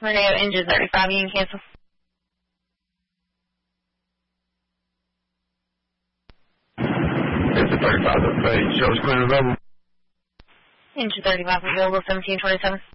We're going to go engine 35. You can cancel. Engine 35, okay. Shows clear available. Engine 35 available, 1727.